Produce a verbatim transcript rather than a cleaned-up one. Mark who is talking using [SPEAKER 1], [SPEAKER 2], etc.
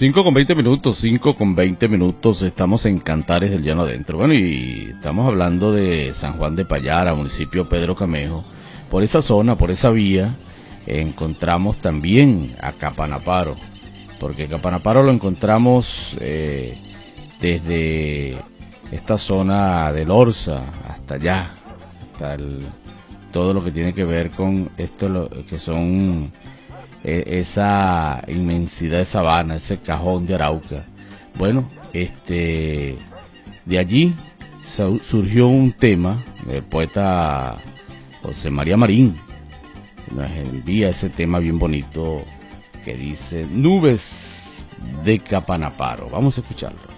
[SPEAKER 1] cinco con veinte minutos, cinco con veinte minutos, estamos en Cantares del Llano Adentro. Bueno, y estamos hablando de San Juan de Payara, municipio Pedro Camejo. Por esa zona, por esa vía, encontramos también a Capanaparo, porque Capanaparo lo encontramos eh, desde esta zona del Orza hasta allá, hasta el, todo lo que tiene que ver con esto, lo, que son eh, esa inmensidad de sabana, ese cajón de Arauca. Bueno, este de allí surgió un tema del poeta José María Marín, nos envía ese tema bien bonito que dice Nubes de Capanaparo. Vamos a escucharlo.